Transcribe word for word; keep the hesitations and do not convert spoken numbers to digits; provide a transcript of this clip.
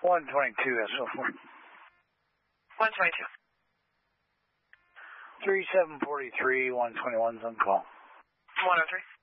one twenty-two, S O four. one twenty-two. three seven four three, one twenty-one's on call. one oh three.